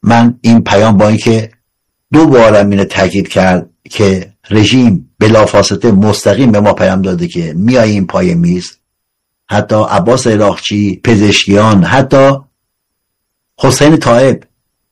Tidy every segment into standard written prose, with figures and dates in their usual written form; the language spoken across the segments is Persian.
من این پیام با اینکه دو بارم اینو تاکید کرد که رژیم بلافاصله مستقیم به ما پیام داده که میاییم پای میز، حتی عباس عراقچی، پزشکیان، حتی حسین طایب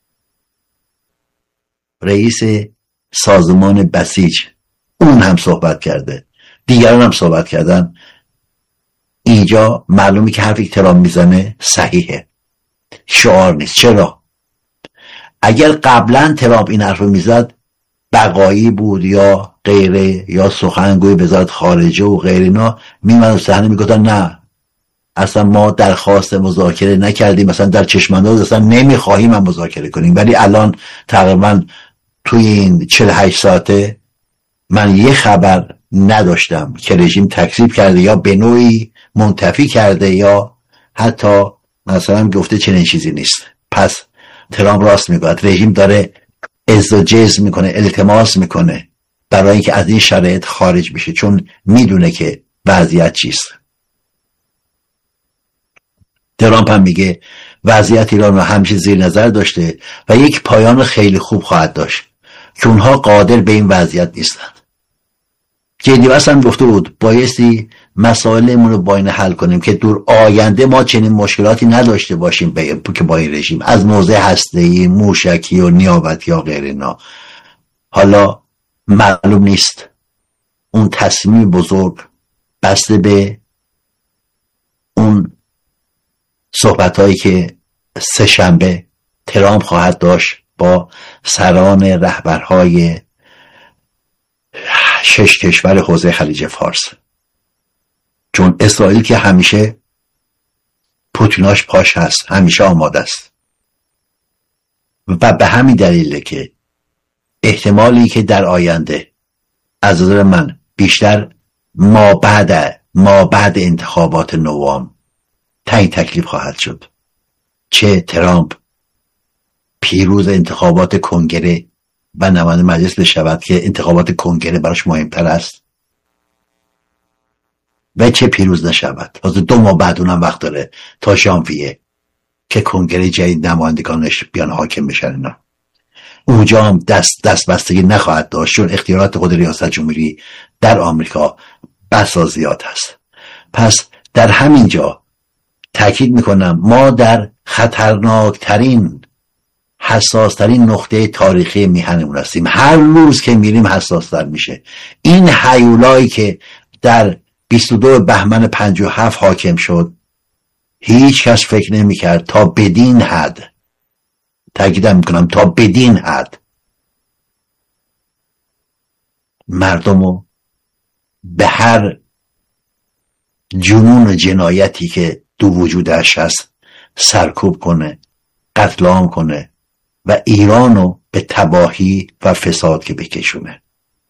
رئیس سازمان بسیج اون هم صحبت کرده، دیگران هم صحبت کردن. اینجا معلومی که حرفی که ترامپ میزنه صحیحه، شعار نیست. چرا؟ اگر قبلا ترامپ این حرف میزد بقایی بود یا غیره یا سخنگوی وزارت خارجه و غیره، اینا میمدن صحنه میگفتن نه اصلا ما درخواست مذاکره نکردیم، مثلا در چشمانداز اصلا نمیخواهیم هم مذاکره کنیم. ولی الان تقریبا توی این 48 ساعته من یه خبر نداشتم که رژیم تکذیب کرده یا به نوعی منتفی کرده یا حتی مثلا گفته چنین چیزی نیست. پس ترامپ راست میگه، رژیم داره عز و جزم میکنه، التماس میکنه برای اینکه از این شرایط خارج بشه، چون میدونه که وضعیت چیست. ترامپ هم میگه وضعیت ایران رو همیشه زیر نظر داشته و یک پایان خیلی خوب خواهد داشت که اونها قادر به این وضعیت نیستند. جدی هم گفته بود بایستی مسائلمون رو با این حل کنیم که دور آینده ما چنین مشکلاتی نداشته باشیم که با این رژیم از موضع هسته‌ای، موشکی و نیابتی یا غیر اینا. حالا معلوم نیست اون تصمیم بزرگ بسته به اون صحبت‌هایی که سه‌شنبه ترامپ خواهد داشت با سران رهبرهای 6 کشور حوزه خلیج فارس، چون اسرائیل که همیشه پوتیناش پاش هست، همیشه آماده است و به همین دلیله که احتمالی که در آینده از نظر من بیشتر ما بعد انتخابات نوامبر تعیین تکلیف خواهد شد، چه ترامپ پیروز انتخابات کنگره و نماینده مجلس بشود که انتخابات کنگره براش مهمتر است و چه پیروز نشود. تازه 2 ماه بعد اونم وقت داره تا ژانویه که کنگره جدید نمایندگانش بیان حاکم بشن. اینا اونجا هم دست بستگی نخواهد داشت، چون اختیارات خود ریاست جمهوری در آمریکا بسا زیاد هست. پس در همین جا تاکید میکنم ما در خطرناکترین حساسترین نقطه تاریخی میهنمون هستیم. هر روز که میریم حساستر میشه. این هیولایی که در 22 بهمن 57 حاکم شد هیچ کس فکر نمیکرد تا بدین حد، تاکیدم میکنم تا بدین حد، مردمو به هر جنون و جنایتی که دو وجودش هست سرکوب کنه، قتل عام کنه و ایرانو به تباهی و فساد که بکشونه.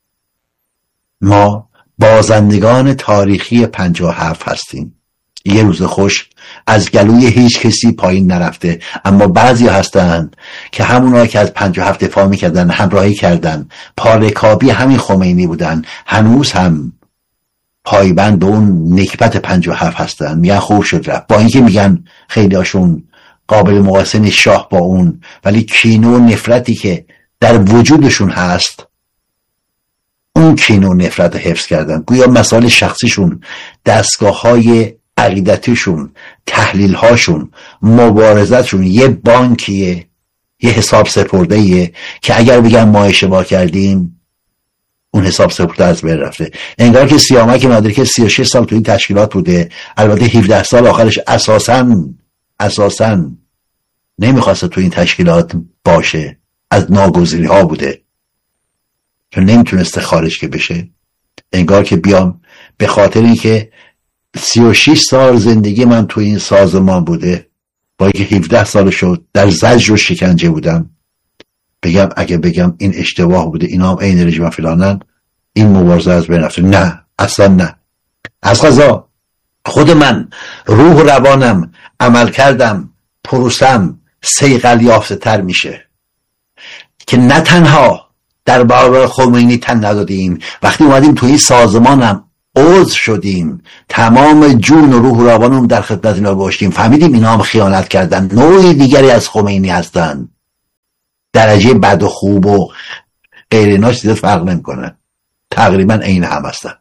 ما بازندگان تاریخی 57 هستیم. یه روز خوش از گلوی هیچ کسی پایین نرفته، اما بعضی هستند که همونایی که از 57 دفاع میکردن، همراهی کردن، پارکابی همین خمینی بودن، هنوز هم پایبند به اون نکبت 57 هستن. میگن خوب شد رفت، با اینکه میگن خیلی هاشون قابل مقایسه نیست شاه با اون، ولی کینه و نفرتی که در وجودشون هست، اون کینه و نفرت رو حفظ کردن. گویا مسائل شخصیشون، دستگاه‌های عقیدتیشون، تحلیل‌هاشون، مبارزتشون یه بانکیه، یه حساب سپرده‌ایه که اگر بگن ما اشتباه کردیم اون حساب سپرده از بین رفته. انگار که سیامک مدرک 36 سال تو این تشکیلات بوده، البته 17 سال آخرش اساساً نمیخواسته تو این تشکیلات باشه، از ناگزیری ها بوده چون نمیتونسته خارج که بشه. انگار که بیام به خاطر اینکه 36 سال زندگی من تو این سازمان بوده، با اینکه 17 سال شد در زجر و شکنجه بودم، بگم اگه بگم این اشتباه بوده، اینا هم عین رژیم فلانن، این مبارزه از بین رفته. نه، اصلا نه. از قضا خود من روح و روانم، عمل کردم، پروسم صیقل یافته تر میشه که نه تنها در برابر خمینی تن ندادیم، وقتی اومدیم توی این سازمانم عضو شدیم، تمام جون و روح و روانم در خدمت اینا گذاشتیم، فهمیدیم اینا هم خیانت کردن، نوعی دیگری از خمینی هستن. درجه بد و خوب و غیر اینا چیزا فرق نمیکنن، تقریبا عین هم هستن.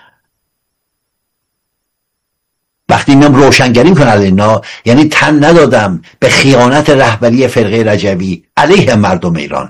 وقتی میام روشنگری میکنن اینا، یعنی تن ندادم به خیانت رهبری فرقه رجوی علیه مردم ایران،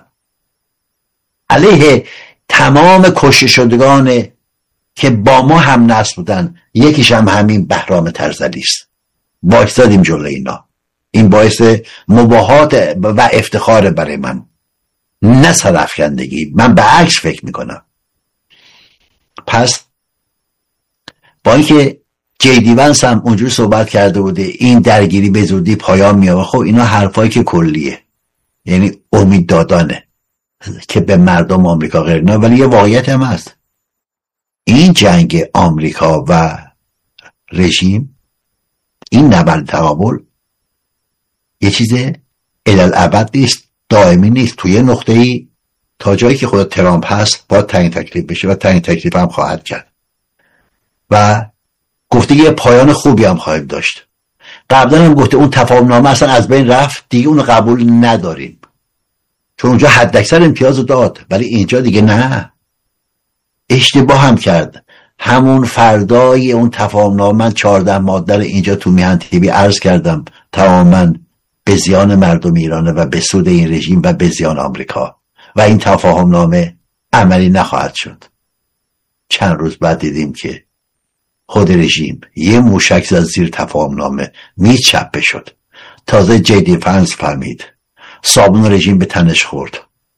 علیه تمام کشته شدگان که با ما هم نسل بودن. یکیش هم همین بهرام ترزلی است. وایسادیم جلوی اینا. این باعث مباهات و افتخار برای من، نه سرافکندگی. من به عکس فکر میکنم. پس با اینکه جیدی ونس هم اونجوری صحبت کرده بوده این درگیری به زودی پایان میاره، خب اینا حرفایی که کلیه، یعنی امید دادانه که به مردم آمریکا غیر نه، ولی یه واقعیت هم هست. این جنگ آمریکا و رژیم، این نبرد تقابل یه چیز الالعبد نیست، دائمی نیست. توی نقطه ای تا جایی که خود ترامپ هست باید تعیین تکلیف بشه و تعیین تکلیف هم خواهد کرد و گفته یه پایان خوبی هم خواهیم داشت. قبلا هم گفته اون تفاهم نامه اصلا از بین رفت، دیگه اونو قبول نداریم، چون اونجا حد اکثر امتیاز داد، ولی اینجا دیگه نه. اشتباه هم کرد. همون فردای اون تفاهم نامه من 14 ماده اینجا تو میهن تیوی عرض کردم تماما به زیان مردم ایرانه و به سود این رژیم و به زیان آمریکا، و این تفاهم نامه عملی نخواهد شد. چند روز بعد دیدیم که خود رژیم یه موشک از زیر تفاهم نامه میچپه شد. تازه جیدی ونس فهمید، صابون رژیم به تنش خورد.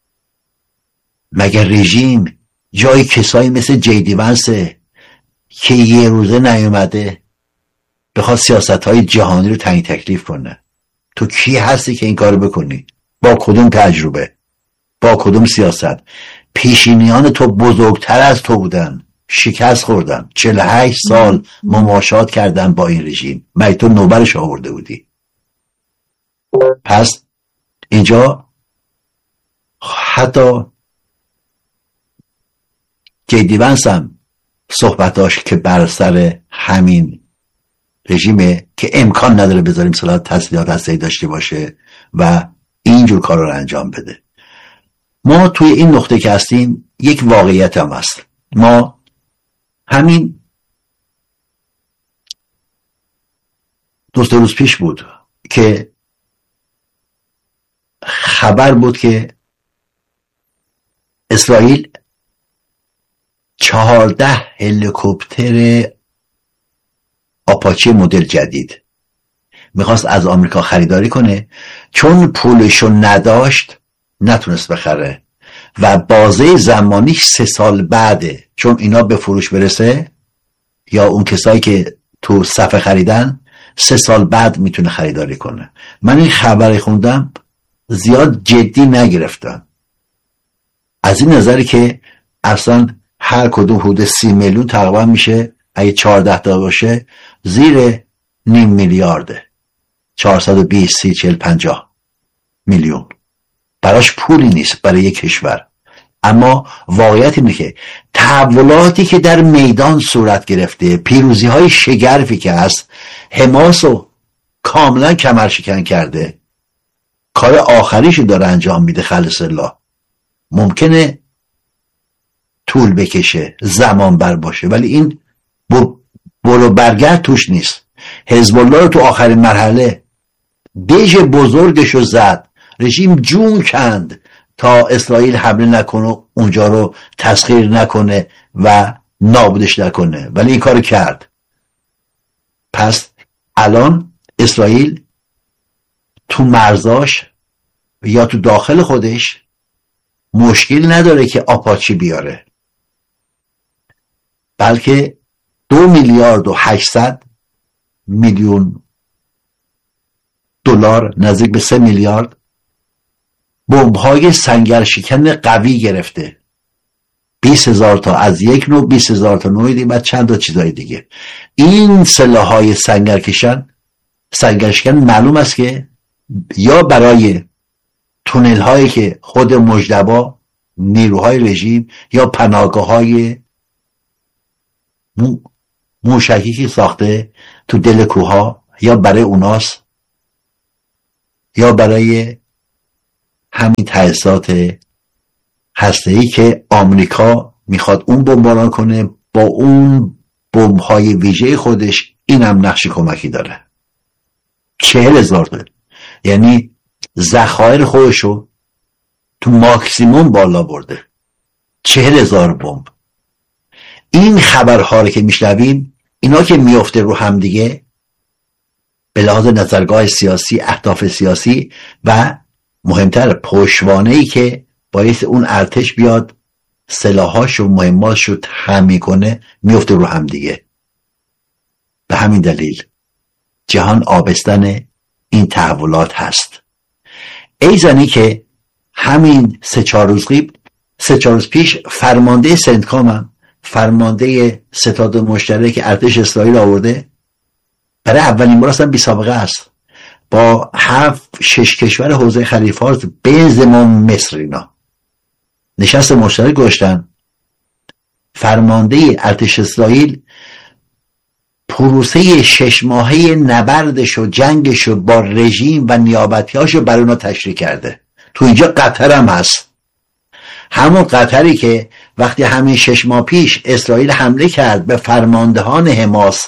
مگر رژیم جای کسایی مثل جیدی ونسه که یه روزه نیومده بخواد سیاست‌های جهانی رو تعیین تکلیف کنه؟ تو کی هستی که این کارو بکنی؟ با کدوم تجربه؟ با کدوم سیاست؟ پیشینیان تو بزرگتر از تو بودن، شکست خوردن، 48 سال مماشات کردن با این رژیم، مگه تو نوبرش آورده بودی؟ پس اینجا حتی جیدی ونس هم صحبتاش که بر سر همین رژیمه که امکان نداره بذاریم سلاح تسلیحات هسته‌ای داشته باشه و اینجور کار رو انجام بده. ما توی این نقطه که هستیم یک واقعیت هم هست. ما همین 2 روز پیش بود که خبر بود که اسرائیل 14 هلیکوپتر آپاچی مدل جدید میخواست از آمریکا خریداری کنه، چون پولشو نداشت نتونست بخره و بازه زمانیش 3 سال بعده، چون اینا به فروش برسه یا اون کسایی که تو صفحه خریدن 3 سال بعد میتونه خریداری کنه. من این خبری خوندم زیاد جدی نگرفتم، از این نظری که اصلا هر کدوم حدود 30 میلیون تقریبا میشه، اگه 14 تا باشه زیر نیم میلیارده، 420 30 40 50 میلیون براش پولی نیست برای یک کشور. اما واقعیت اینه که تحولاتی که در میدان صورت گرفته، پیروزی های شگرفی که هست، حماس رو کاملا کمرشکن کرده، کار آخریشو داره انجام میده. خالص الله ممکنه طول بکشه، زمان بر باشه، ولی این برو برگرد توش نیست. حزب الله رو تو آخرین مرحله دژ بزرگشو زد، رژیم جون کند تا اسرائیل حمله نکنه، اونجا رو تسخیر نکنه و نابودش نکنه، ولی این کار کرد. پس الان اسرائیل تو مرزاش یا تو داخل خودش مشکل نداره که آپاچی بیاره، بلکه 2 میلیارد و 800 میلیون دلار، نزدیک به 3 میلیارد بمب‌های سنگرشکن قوی گرفته. 20,000 تا از یک نوع، 20,000 تا نوع دیگه، بعد چند تا چیزای دیگه. این سلاح‌های سنگرشکن معلوم است که یا برای تونل هایی که خود مجتبی نیروهای رژیم یا پناهگاه‌های موشکی که ساخته تو دل کوها، یا برای اوناست، یا برای همین تجهیزات هسته‌ای که آمریکا میخواد اون بمباران کنه با اون بمب‌های ویژه خودش. اینم نقش کمکی داره. 40,000 تا، یعنی ذخایر خودشو تو ماکسیموم بالا برده. 40,000 بمب. این خبرها رو که میشنویم، اینا که میفته رو هم دیگه به لحاظ نظرگاه سیاسی، اهداف سیاسی و مهمتر پشتوانه‌ای که باعث اون ارتش بیاد سلاحاش و مهماتش رو تامین کنه، میفته رو هم دیگه. به همین دلیل جهان آبستن این تحولات هست. ای زنی که همین 3-4 روز پیش فرمانده سنتکام هم، فرمانده ستاد مشترک ارتش اسرائیل آورده، برای اولین بار اصلا بی سابقه است، با 7-6 کشور حوزه خلیج‌فارس به ضمن مصر اینا نشست مشترک گذاشتن. فرمانده ارتش اسرائیل پروسه 6 ماهه نبردش و جنگش و با رژیم و نیابتیاشو برای اونا تشریح کرده. تو اینجا قطر هم هست، همون قطری که وقتی همین 6 ماه پیش اسرائیل حمله کرد به فرماندهان حماس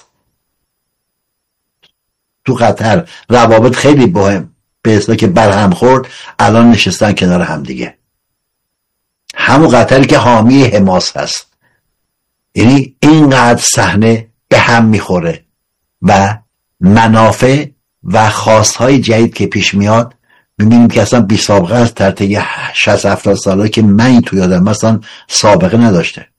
تو قطر، روابط خیلی مهم به اصطلاح که برهم خورد، الان نشستن کنار هم دیگه. همون قطری که حامی حماس هست. یعنی اینقدر صحنه به هم میخوره و منافع و خواستهای جدید که پیش میاد میبینیم که اصلا بی سابقه است. در طی 60-70 ساله که من این تو یادم مثلا سابقه نداشته.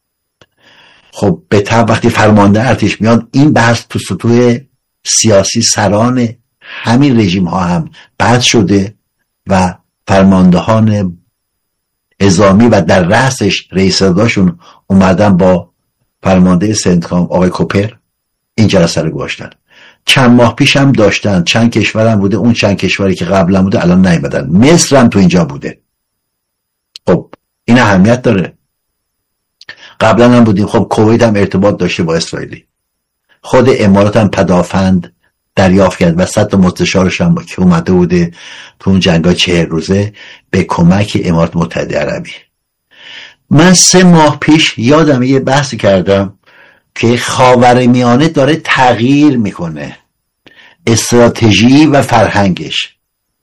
خب به طب وقتی فرمانده ارتش میاد، این بحث تو سطوح سیاسی سران همین رژیم ها هم بحث شده و فرماندهان نظامی و در رأسش رئیس ارتششون اومدن با فرمانده سنتکام آقای کوپر این جلسه رو گذاشتن. چند ماه پیش هم داشتن، چند کشور هم بوده، اون چند کشوری که قبلا بوده الان نیومدن. مصر هم تو اینجا بوده. خب این اهمیت داره. قبلا هم بودیم. خب کویت هم ارتباط داشته با اسرائیلی. خود امارات هم پدافند دریافت کرد و 100 مستشارش هم که اومده بوده تو اون جنگا 40 روزه به کمک امارات متحده عربی. من 3 ماه پیش یادم یه بحثی کردم که خاورمیانه داره تغییر میکنه، استراتژی و فرهنگش.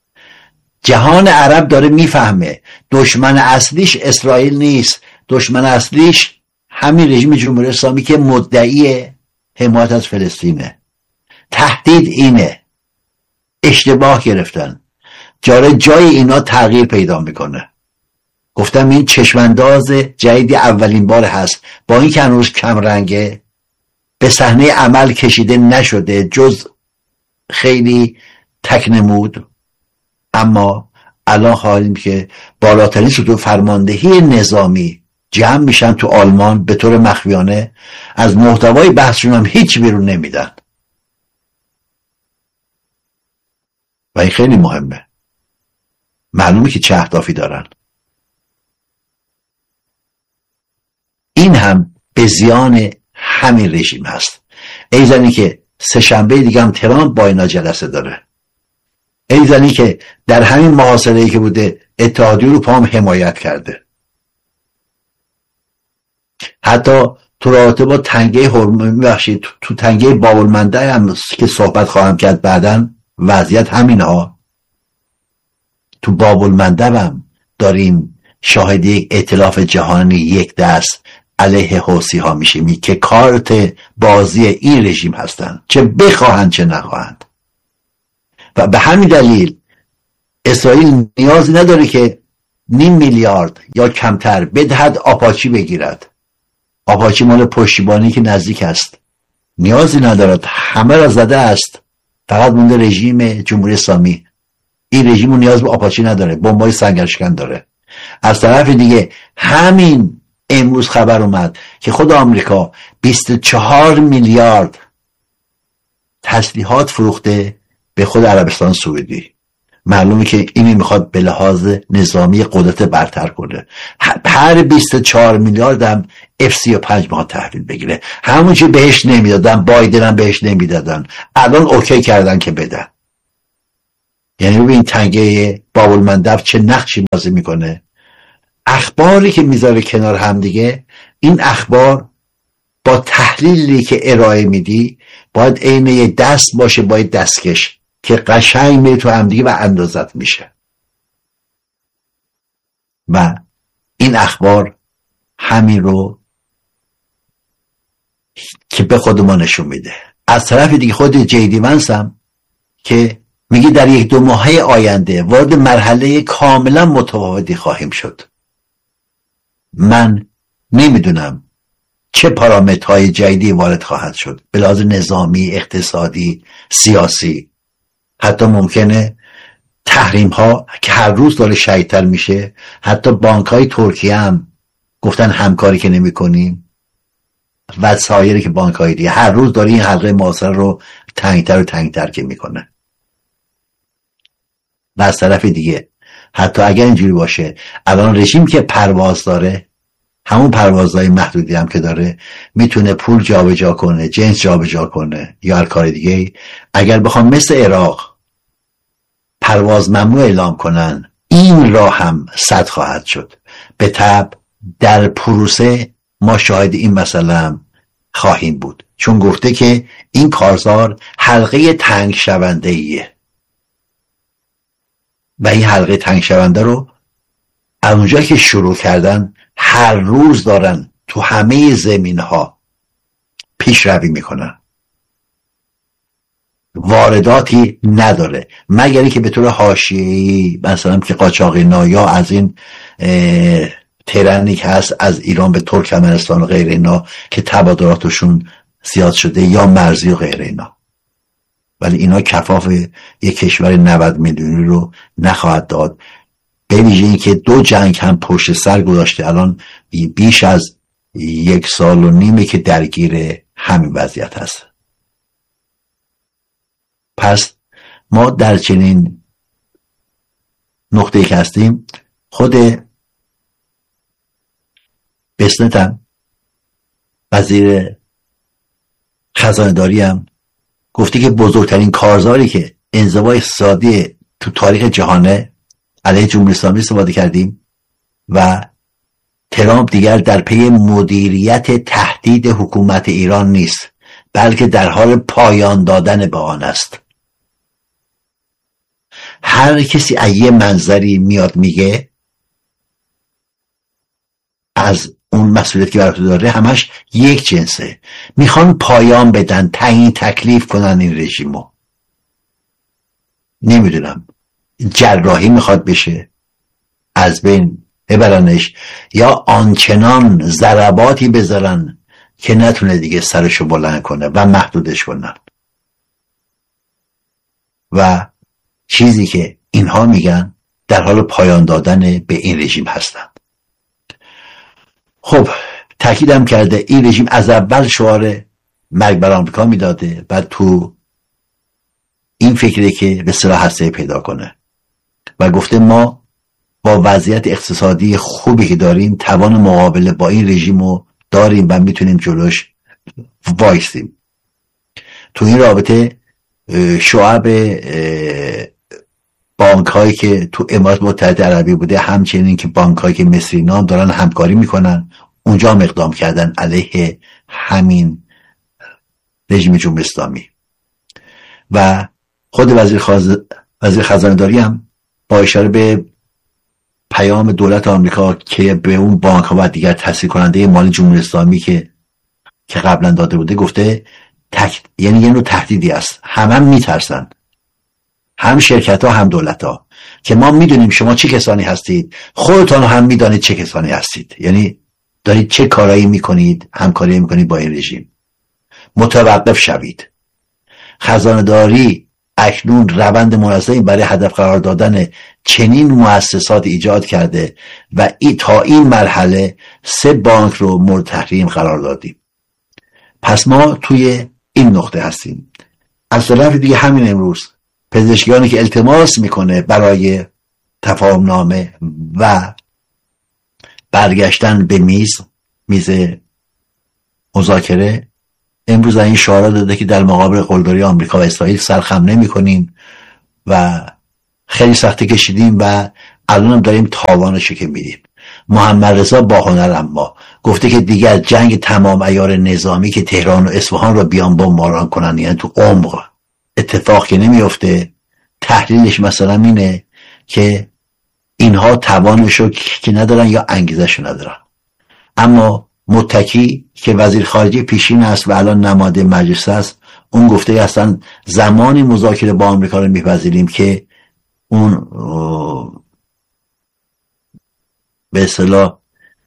جهان عرب داره میفهمه دشمن اصلیش اسرائیل نیست، دشمن اصلیش همین رژیم جمهوری اسلامی که مدعی حمایت از فلسطینه. تهدید اینه. اشتباه گرفتن. جای اینا تغییر پیدا میکنه. گفتم این چشمانداز جدید اولین بار هست، با این که هنوز کم رنگه، به صحنه عمل کشیده نشده جز خیلی تکنمود، اما الان خواهیم که بالاترین سطوح فرماندهی نظامی جمع میشن تو آلمان به طور مخفیانه، از محتوای بحثشون هم هیچ بیرون نمیدن و این خیلی مهمه. معلومه که چه اهدافی دارن. این هم به زیان همین رژیم هست. ای زنی که 3 شنبه دیگه هم ترامپ با اینا جلسه داره. ای زنی که در همین محاصره‌ای که بوده اتحادیه اروپا هم حمایت کرده. حتی تو رابطه با تنگه هرمز، تو تنگه باب‌المندب هم که صحبت خواهم کرد بعداً، وضعیت همین ها. تو باب‌المندب هم داریم شاهد یک ائتلاف جهانی یک دست علیه حوثی ها میشیم که کارت بازی این رژیم هستن، چه بخواهند چه نخواهند. و به همین دلیل اسرائیل نیازی نداره که 500 میلیارد یا کمتر بدهد آپاچی بگیرد. آپاچی مال پشتیبانی که نزدیک است، نیازی ندارد، همه را زده است، فقط مونده رژیم جمهوری اسلامی. این رژیم نیاز به آپاچی نداره، بمبای سنگرشکن داره. از طرف دیگه همین امروز خبر اومد که خود آمریکا 24 میلیارد تسلیحات فروخته به خود عربستان سعودی. معلومه که اینی میخواد به لحاظ نظامی قدرت برتر کنه. هر 24 میلیارد هم F-35 میخواد تحویل بگیره. همون چی بهش نمیدادن، بایدن هم بهش نمیدادن، الان اوکی کردن که بدن. یعنی ببین تنگه باب المندب چه نقشی بازی میکنه. اخباری که میذاره کنار هم دیگه، این اخبار با تحلیلی که ارائه میدی باید عین یه دست باشه، باید دستکش که قشنگ میره تو هم دیگه و اندازت میشه. و این اخبار همین رو که به خود ما نشون میده. از طرف دیگه خود جیدی ونس هم که میگه در 1-2 ماه آینده وارد مرحله کاملا متفاوتی خواهیم شد. من نمیدونم چه پارامترهای جدیدی وارد خواهد شد به لحاظ نظامی، اقتصادی، سیاسی. حتی ممکنه تحریم ها که هر روز داره شدیدتر میشه. حتی بانک های ترکیه هم گفتن همکاری که نمی کنیم و سایری که بانک های دیگه هر روز داره این حلقه محاصره رو تنگتر و تنگتر که میکنه. و از طرف دیگه حتی اگر اینجوری باشه، الان رژیم که پرواز داره، همون پروازهای محدودی هم که داره، میتونه پول جابجا کنه، جنس جابجا کنه یا هر کار دیگه. اگر بخوام مثل عراق پرواز ممنوع اعلام کنن، این راه هم سد خواهد شد. به طبع در پروسه ما شاهد این مسئله خواهیم بود، چون گفته که این کارزار حلقه تنگ شونده ایه و این حلقه تنگ شونده رو اونجا که شروع کردن هر روز دارن تو همه زمین ها پیشروی میکنن. وارداتی نداره مگر اینکه به طور حاشیه‌ای مثلا که قاچاقینا یا از این ترنی که هست از ایران به ترکمنستان و غیر اینا که تبادلاتشون زیاد شده، یا مرزی و غیر اینا. ولی اینا کفاف یک کشور 90 میلیونی رو نخواهد داد، به ویژه اینکه 2 جنگ هم پشت سر گذاشته. الان بیش از 1.5 سال که درگیر همین وضعیت هست. پس ما در چنین نقطه‌ای که هستیم، خود بسنت هم وزیر خزانه‌داری هم گفته که بزرگترین کارزاری که انزوای اقتصادی تو تاریخ جهانه علیه جمهوری اسلامی استفاده کردیم و ترامپ دیگر در پی مدیریت تهدید حکومت ایران نیست، بلکه در حال پایان دادن به آن است. هر کسی از یه منظری میاد میگه از اون مسئولیت که براتون داره همش یک جنسه. میخوان پایان بدن، تعیین تکلیف کنن این رژیمو. نمیدونم جراحی میخواد بشه، از بین ببرنش، یا آنچنان ضرباتی بذارن که نتونه دیگه سرشو بلند کنه و محدودش کنن. و چیزی که اینها میگن در حال پایان دادن به این رژیم هستن. خب تاکیدم کرده این رژیم از اول شعار مرگ بر آمریکا میداده و تو این فکره که به اصطلاح هسته پیدا کنه و گفته ما با وضعیت اقتصادی خوبی که داریم توان مقابله با این رژیم رو داریم و میتونیم جلوش وایسیم. تو این رابطه شعب بانک هایی که تو امارات متحده عربی بوده، همچنین که بانک هایی که مصری نام دارن همکاری میکنن، اونجا هم اقدام کردن علیه همین رژیم جمهوری اسلامی. و خود وزیر خزانه‌داری هم با اشاره به پیام دولت آمریکا که به اون بانک ها و دیگر تسهیل کننده مالی جمهوری اسلامی که قبلا داده بوده گفته یعنی یه نوع تهدیدی است. هم میترسن، هم شرکت ها هم دولت ها، که ما میدونیم شما چه کسانی هستید، خودتان هم میدانید چه کسانی هستید، یعنی دارید چه کارایی میکنید، همکاری میکنید با این رژیم. متوقف شوید. خزانه‌داری اکنون روند منظمی برای هدف قرار دادن چنین مؤسسات ایجاد کرده و تا این مرحله 3 بانک رو مورد تحریم قرار دادیم. پس ما توی این نقطه هستیم. از طرف دیگه همین امروز پزشکیانی که التماس میکنه برای تفاهم نامه و برگشتن به میز مذاکره، امروز این شعارا داده که در مقابل قلدری آمریکا و اسرائیل سرخم نمی کنیم و خیلی سختی کشیدیم و الانم داریم تاوانشو که میدیم. محمد رضا با هنر اما گفته که دیگه از جنگ تمام عیار نظامی که تهران و اصفهان رو بیان بمباران کنن، یعنی تو عمق اتفاق که نمیفته. تحلیلش مثلا اینه که اینها توانشو که ندارن یا انگیزشو ندارن. اما متکی که وزیر خارجه پیشین است و الان نماینده مجلس است، اون گفته اصلا زمانی مذاکره با آمریکا رو میپذیریم که اون به اصطلاح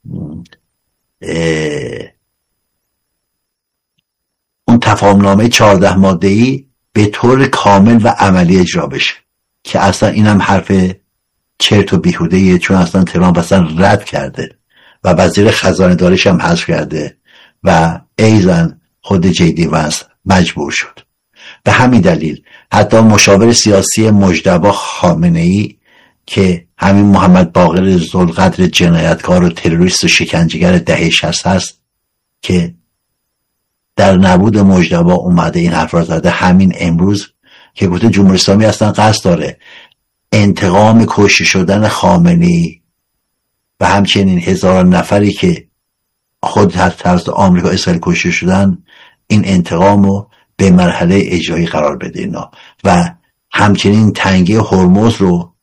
اون تفاهمنامه 14 ماده‌ای به طور کامل و عملی اجرا بشه، که اصلا اینم حرف چرت و بیهوده‌ایه، چون اصلا ترامپ اصلا رد کرده و وزیر خزانه داریش هم حذف کرده و ایزن خود جیدی وانس مجبور شد. به همین دلیل حتی مشاور سیاسی مجتبی خامنه‌ای که همین محمد باقر ذوالقدر جنایتکار و تروریست و شکنجهگر دهه 60 هست که در نبود مجتبی اومده این حرف را زده، همین امروز که گفته جمهوری اسلامی اصلا قصد داره انتقام کشته شدن خامنه‌ای و همچنین هزاران نفری که خود توسط آمریکا اسرائیل کشته شدن، این انتقام رو به مرحله اجرایی قرار بده اینا، و همچنین تنگی هرمز رو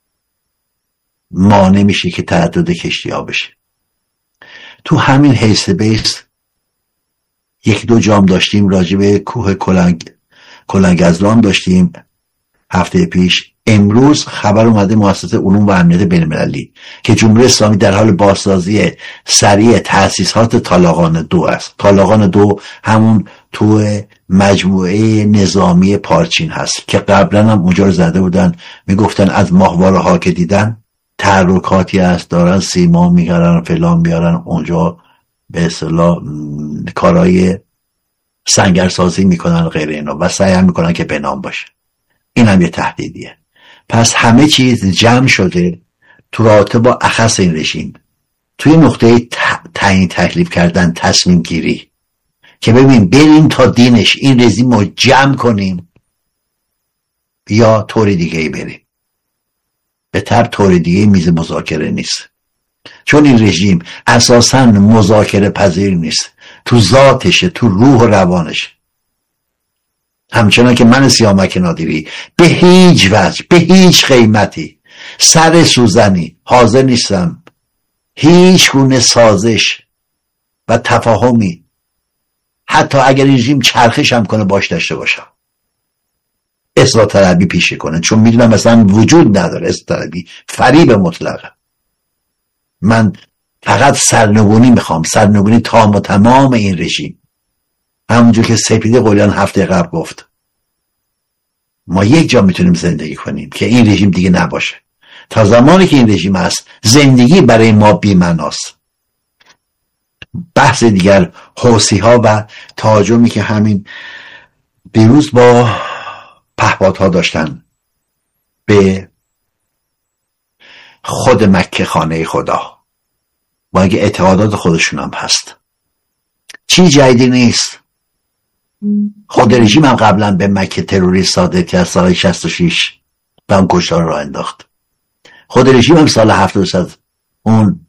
مانع میشه که تعدد کشتی ها بشه. تو همین حیث بیس یک دو جام داشتیم راجع به کوه کلنگزلان داشتیم هفته پیش. امروز خبر اومده مؤسسه علوم و امنیت بین‌المللی که جمهوری اسلامی در حال بازسازی سریع تأسیسات طالقان 2 است. طالقان 2 همون تو مجموعه نظامی پارچین هست که قبلا هم اونجا رو زده بودن، میگفتن از ماهواره ها که دیدن تحرکاتی هست، دارن سیما میگرن فلان میارن اونجا، به اصطلاح کارهای سنگرسازی میکنن غیر اینا و سعی هم میکنن که بنام باشه. این هم یه تهدیدیه. پس همه چیز جمع شده تو رابطه با اخص این رژیم، توی نقطه تعیین تکلیف کردن، تصمیم گیری که ببین بریم تا دینش این رژیم رو جمع کنیم یا طور دیگه ای بریم. به طب طور دیگه میز مذاکره نیست، چون این رژیم اساساً مذاکره پذیر نیست، تو ذاتشه، تو روح و روانش. همچنان که من سیامک نادری به هیچ وجه، به هیچ قیمتی، سر سوزنی حاضر نیستم هیچ گونه سازش و تفاهمی، حتی اگر این رژیم چرخش هم کنه، باش داشته باشم. اصلاح طلبی پیشه کنه، چون میدونم مثلا وجود نداره اصلاح طلبی، فریب مطلقه. من فقط سرنگونی میخوام، سرنگونی تام و تمام این رژیم. همونجور که سپیده قلیان هفته قبل گفت، ما یک جا میتونیم زندگی کنیم که این رژیم دیگه نباشه. تا زمانی که این رژیم هست زندگی برای ما بی‌معناست. بحث دیگر حوثی ها و تهاجمی که همین دیروز با پهپادها داشتن به خود مکه خانه خدا، با اینکه اعتقادات خودشون هم هست، چی جدیدی نیست. خود رژیم هم قبلا به مکه تروریست صادر کرد سال 66 و اون کشتار را انداخت. خود رژیم هم سال 70 اون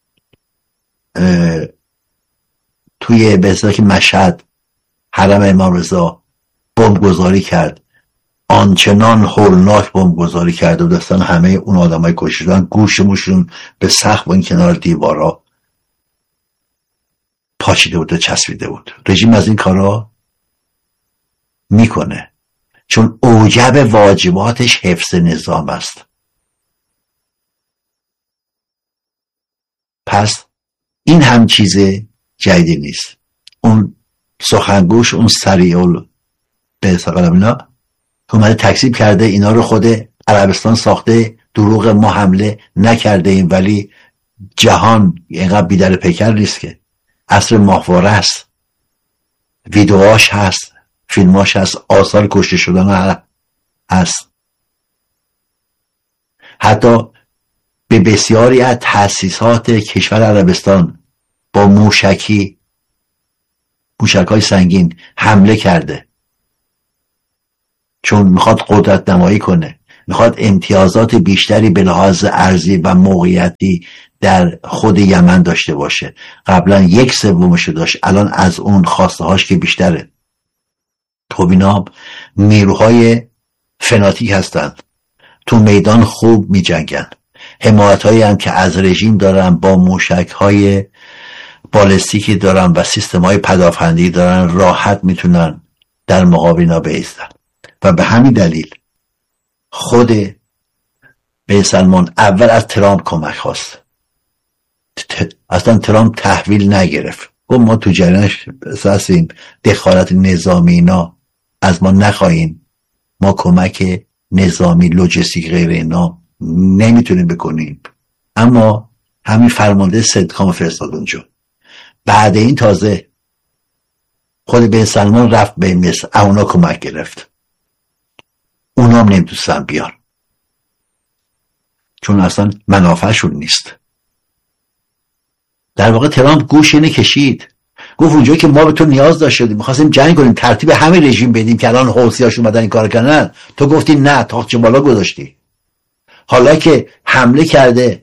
توی به اصطلاح مشهد حرم امام رضا بمبگذاری کرد، آنچنان هولناک بمبگذاری کرد و دستان همه اون آدمای کشته شدن، گوش موشون به سقف و این کنار دیوارا پاچیده بود و چسبیده بود. رژیم از این کارا میکنه چون اوجب واجباتش حفظ نظام است. پس این هم چیز جدیدی نیست. اون سخنگوش، اون سریعول به اصطلاح اینا اومده تکذیب کرده، اینا رو خود عربستان ساخته، دروغ ما حمله نکرده ایم، ولی جهان اینقدر بیدر پیکر نیست که عصر ماهواره است، ویدیوهاش هست، فیلماش هست، آثار کشته شدن هست. حتی به بسیاری از تأسیسات کشور عربستان با موشک‌های سنگین حمله کرده، چون میخواد قدرت نمایی کنه میخواد امتیازات بیشتری به لحاظ ارضی و موقعیتی در خود یمن داشته باشه. قبلا 1/3 داشت، الان از اون خواسته هاش که بیشتره. خب اینا نیروهای فناتیک هستند، تو میدان خوب می جنگن. حمایت هایی هم که از رژیم دارن، با موشک های بالستیکی دارن و سیستم های پدافندی دارن، راحت میتونن در مقابل اینا بایستن. و به همین دلیل خود بن سلمان اول از ترامپ کمک خواست. اصلا ترامپ تحویل نگرفت، گفت ما تو جریانش هستیم، دخالت نظامی اینا از ما نخواهیم، ما کمک نظامی لوجستیک غیر اینا نمیتونیم بکنیم. اما همین فرمانده سنتکام فرستاد اونجا. بعد این تازه خود بن سلمان رفت به مصر، اونا کمک گرفت. اونا هم نمیتونستن بیان چون اصلا منافعشون نیست. در واقع ترامپ گوش اینه کشید، گفت اونجایی که ما به تو نیاز داشتیم، می‌خواستیم جنگ کنیم، ترتیب همین رژیم بدیم که الان حوثی‌هاش اومدن این کار کردن، تو گفتی نه، تاقچه بالا گذاشتی. حالا که حمله کرده،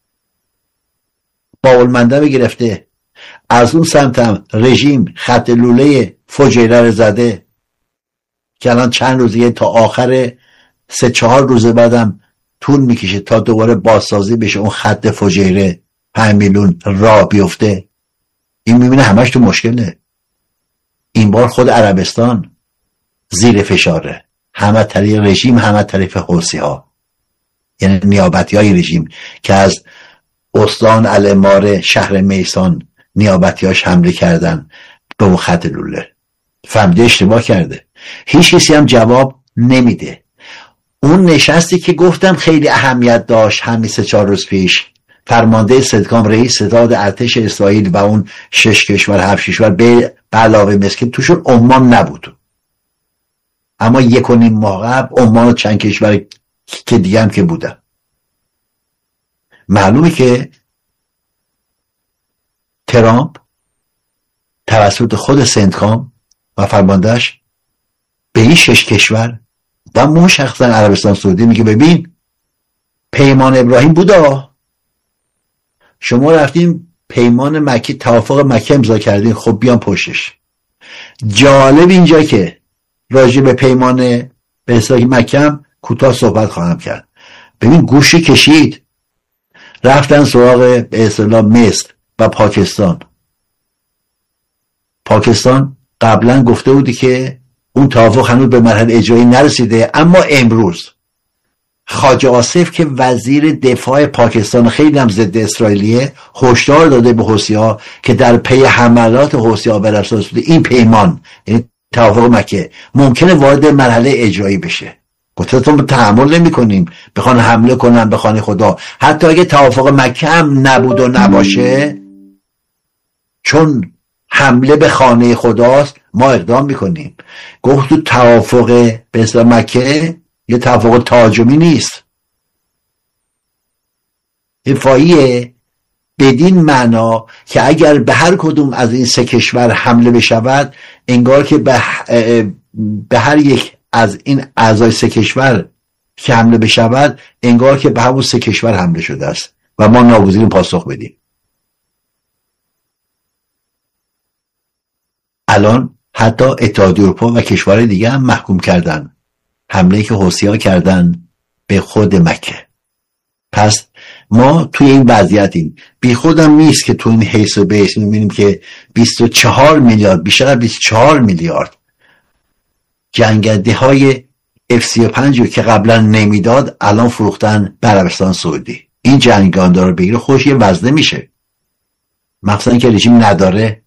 باب‌المندب گرفته، از اون سمت هم رژیم خط لوله فجیره رو زده که الان چند روزیه تا آخر 3-4 روز بعدم طول میکشه تا دوباره بازسازی بشه اون خط فجیره 5 میلیون راه بیفته. این میبینه همش تو مشکله. این بار خود عربستان زیر فشاره، همه طریق رژیم، همه طریق حوثی ها، یعنی نیابتی های رژیم که از استان المار شهر میسان نیابتیاش حمله کردن به اون خط لوله. فهمیده اشتباه کرده. هیچ کسی هم جواب نمیده. اون نشستی که گفتم خیلی اهمیت داشت همین 3-4 روز پیش، فرمانده سنتکام رئیس ستاد ارتش اسرائیل و اون 6 کشور 7 کشور به علاوه مصر، توشون عمان نبود، اما 1.5 ماه قبل عمان و چند کشور که دیگه هم که بودن. معلومه که ترامپ توسط خود سنتکام و فرماندهش به این 6 کشور و مشخصا عربستان سعودی میگه ببین پیمان ابراهیم بوده، شما رفتیم پیمان مکی، توافق مکی امضا کردین، خب بیان پشتش. جالب اینجا که راجع به پیمان به اصطلاح مکم کوتاه صحبت خواهم کرد. ببین گوشی کشید، رفتن سراغ به اصطلاح مصر و پاکستان. پاکستان قبلا گفته بودی که اون توافق هنوز به مرحله اجرایی نرسیده، اما امروز خواجه آصف که وزیر دفاع پاکستان خیلی هم ضد اسرائیلیه، هشدار داده به حوثی‌ها که در پی حملات حوثی‌ها بر اساس این پیمان، یعنی توافق مکه، ممکنه وارد مرحله اجرایی بشه. گفتم تحمل نمی‌کنیم بخوان حمله کنن به خانه خدا، حتی اگه توافق مکه هم نبود و نباشه، چون حمله به خانه خداست ما اقدام می‌کنیم. گفت تو توافق به اصطلاح مکه یه توافق تهاجمی نیست، دفاعیه، بدین معنا که اگر به هر کدوم از این 3 کشور حمله بشود، انگار که به هر یک از این اعضای 3 کشور که حمله بشود، انگار که به همون 3 کشور حمله شده است و ما ناگزیریم پاسخ بدیم. الان حتی اتحادیه اروپا و کشورهای دیگه هم محکوم کردن حمله که حوثی‌ها کردن به خود مکه. پس ما توی این وضعیتیم. بی خودم نیست که تو این حیث و بیس می‌بینیم که 24 میلیارد، بیشتر از 24 میلیارد جنگنده F-35 که قبلا نمیداد الان فروختن به عربستان سعودی. این جنگنده رو بگیره خوش یه وزنه میشه، مخصوصا که رژیم نداره.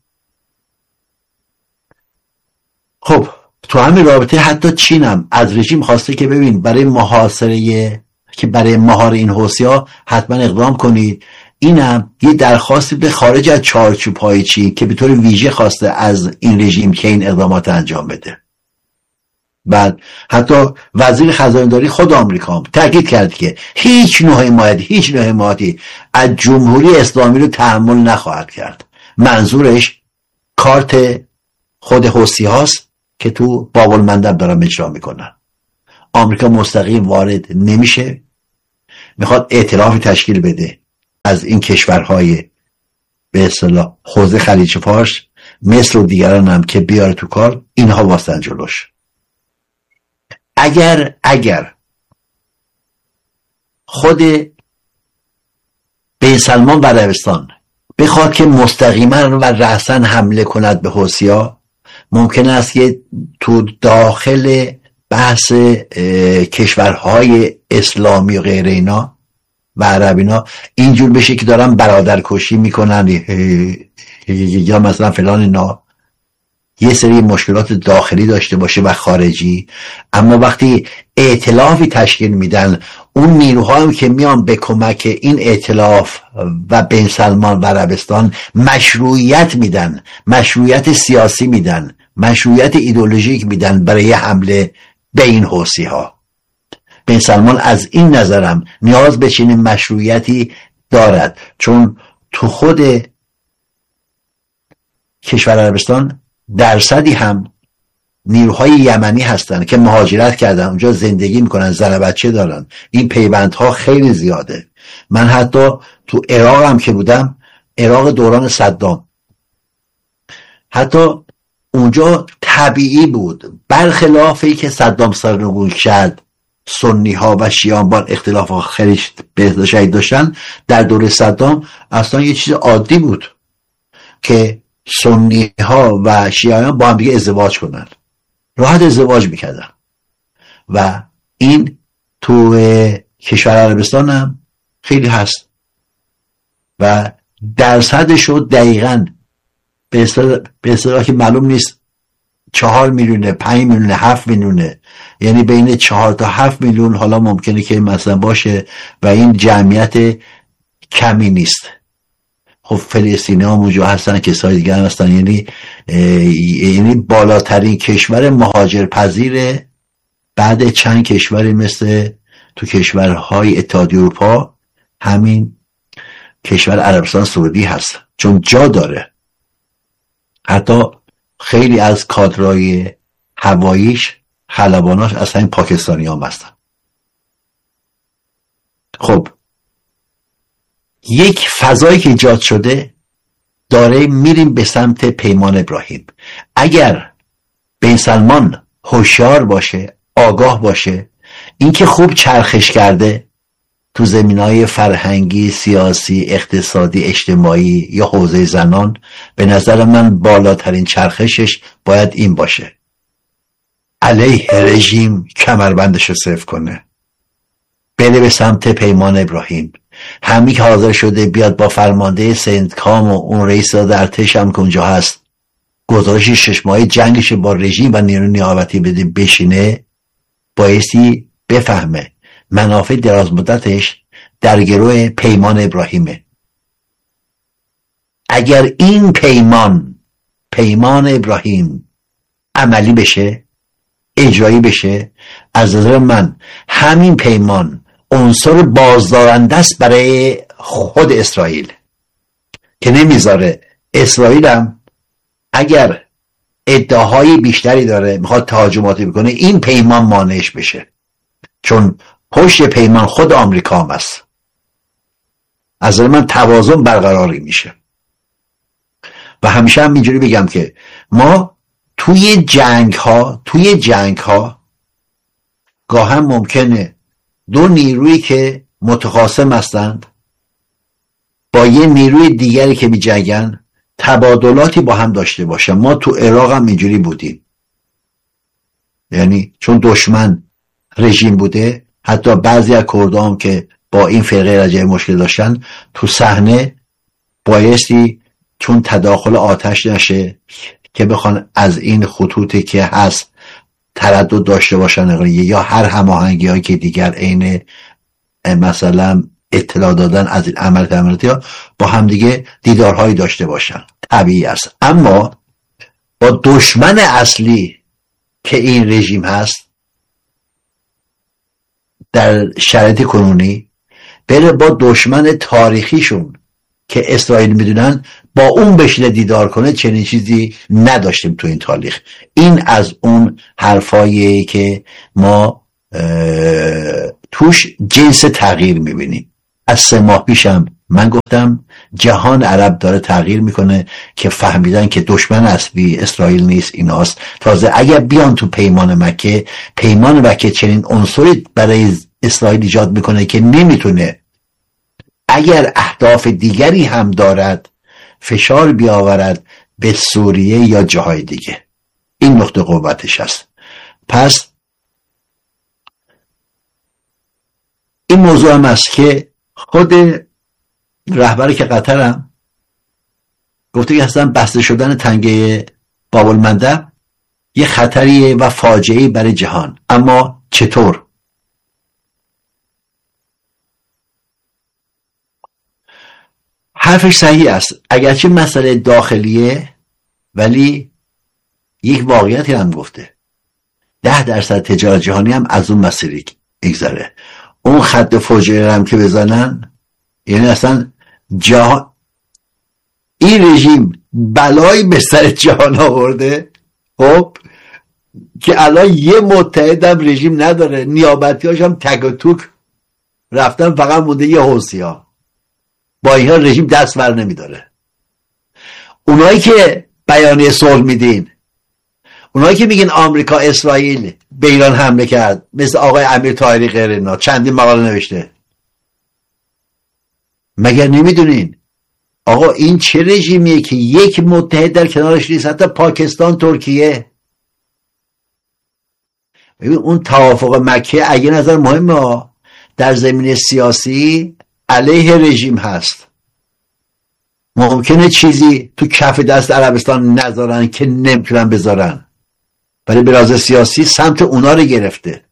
خب تو همین رابطه حتی چین هم از رژیم خواسته که ببین برای محاصره، که برای مهار این حوثی‌ها حتما اقدام کنید. اینم یه درخواستی به خارج از چارچوب‌های چین که به طور ویژه خواسته از این رژیم که این اقدامات انجام بده. بعد حتی وزیر خزانه‌داری خود آمریکا هم تاکید کرد که هیچ نوع حمایتی از جمهوری اسلامی رو تحمل نخواهد کرد. منظورش کارت خود حوثی هاست که تو باب‌المندب دارن اجرا میکنن. آمریکا مستقیم وارد نمیشه، میخواد ائتلافی تشکیل بده از این کشورهای به اصطلاح حوزه خلیج فارس، مصر و دیگران هم که بیاره تو کار، اینها واسطن جلوش. اگر خود بن سلمان و عربستان بخواد که مستقیما و رأسا حمله کند به حوثی‌ها، ممکن است که تو داخل بحث کشورهای اسلامی و غیر اینا و عربینا اینجور بشه که دارن برادرکشی میکنن یا مثلا فلان اینا، یه سری مشکلات داخلی داشته باشه و خارجی. اما وقتی ائتلافی تشکیل میدن، اون نیروهایی که میان به کمک این ائتلاف و بن سلمان و عربستان مشروعیت میدن، مشروعیت سیاسی میدن، مشروعیت ایدئولوژیک میدن برای حمله به این حوثی ها. بن سلمان از این نظرم نیاز به چنین مشروعیتی دارد، چون تو خود کشور عربستان درصدی هم نیروهای یمنی هستن که مهاجرت کردن، اونجا زندگی میکنن، زن و بچه دارن. این پیوندها خیلی زیاده. من حتی تو عراق هم که بودم، عراق دوران صدام، حتی اونجا طبیعی بود، برخلافی که صدام سرنگون کرد سنی ها و شیعان با اختلاف ها خیلی به شهید داشتن، در دوره صدام اصلا یه چیز عادی بود که سنی ها و شیعان با هم دیگه ازدواج کنن، راحت ازدواج میکردن. و این تو کشور عربستان هم خیلی هست و درصدش رو دقیقاً به اصطلاح که معلوم نیست 4 میلیونه، 5 میلیونه، 7 میلیونه، یعنی بین 4 تا 7 میلیون حالا ممکنه که مثلا باشه و این جمعیت کمی نیست. خب فلسطینی ها موجود هستن، کسای دیگه هم هستن، یعنی بالاترین کشور مهاجر پذیر بعد چند کشوری مثل تو کشورهای اتحادیه اروپا همین کشور عربستان سعودی هست، چون جا داره. حتی خیلی از کادرای هواییش، خلباناش از همین پاکستانی هم هستن. خب یک فضایی که ایجاد شده، داره میریم به سمت پیمان ابراهیم. اگر بن سلمان هوشیار باشه، آگاه باشه، این که خوب چرخش کرده تو زمینهای فرهنگی، سیاسی، اقتصادی، اجتماعی یا حوزه زنان، به نظر من بالاترین چرخشش باید این باشه: علیه رژیم کمربندش رو صفر کنه، بره به سمت پیمان ابراهیم. همین که حاضر شده بیاد با فرمانده سندکام و اون رئیس ارتش هم که اونجا هست گزارش 6 ماهه جنگش با رژیم و نیروی نیابتی بده بشینه، بایستی بفهمه منافع دراز مدتش در گروه پیمان ابراهیمه. اگر این پیمان ابراهیم عملی بشه، اجرایی بشه، از نظر من همین پیمان عنصر بازدارنده است برای خود اسرائیل که نمیذاره اسرائیل هم اگر ادعاهای بیشتری داره میخواد تهاجماتی بکنه، این پیمان مانعش بشه، چون پشت پیمان خود آمریکا هم است. از نظر من توازن برقراری میشه. و همیشه هم اینجوری بگم که ما توی جنگ ها گاهم ممکنه دو نیرویی که متخاصم هستند با یه نیروی دیگری که می‌جنگن تبادلاتی با هم داشته باشن. ما تو عراق هم اینجوری بودیم، یعنی چون دشمن رژیم بوده، حتی بعضی از کردها هم که با این فرقه رجعی مشکل داشتن تو صحنه بایستی چون تداخل آتش نشه که بخوان از این خطوطی که هست تردد داشته باشن یا هر هماهنگی هایی که دیگر عین مثلا اطلاع دادن از این عملیاتی ها با هم دیگه دیدارهایی داشته باشن، طبیعی است. اما با دشمن اصلی که این رژیم هست در شرایط کنونی بره با دشمن تاریخیشون که اسرائیل میدونن با اون بشینه دیدار کنه، چنین چیزی نداشتیم تو این تاریخ. این از اون حرفایی که ما توش جنس تغییر میبینیم. از 3 ماه پیشم من گفتم جهان عرب داره تغییر میکنه که فهمیدن که دشمن اصلی اسرائیل نیست، ایناست. تازه اگر بیان تو پیمان مکه چنین عنصری برای اسرائیل ایجاد میکنه که نمیتونه اگر اهداف دیگری هم دارد فشار بیاورد به سوریه یا جاهای دیگه. این نقطه قوتش هست. پس این موضوع هم است که خود رهبر که قطرم گفته که اصلا بسته شدن تنگه باب المندب یه خطریه و فاجعه‌ای برای جهان. اما چطور؟ حرفش صحیح است، اگرچه مسئله داخلیه ولی یک واقعیتی هم گفته. 10% تجارت جهانی هم از اون مسیری اگذره. اون خط فاجعه هم که بزنن، یعنی اصلا این رژیم بلایی به سر جهان آورده، خب که الان یه متحدم رژیم نداره، نیابتیاش هم تک و توک رفتن، فقط مونده یه حوثی‌ها. با این حال رژیم دست بر نمیداره. اونایی که بیانیه صلح میدین، اونایی که میگن آمریکا اسرائیل به ایران حمله کرد، مثل آقای امیر طاهری غیر اینا چندین مقاله نوشته، مگر نمیدونین آقا این چه رژیمیه که یک متحد در کنارش نیست؟ حتی پاکستان، ترکیه. ببین اون توافق مکه اگه نظر مهمه در زمینه سیاسی علیه رژیم هست. ممکنه چیزی تو کف دست عربستان نذارن که نمیتونن بذارن، ولی به لحاظ سیاسی سمت اونا رو گرفته.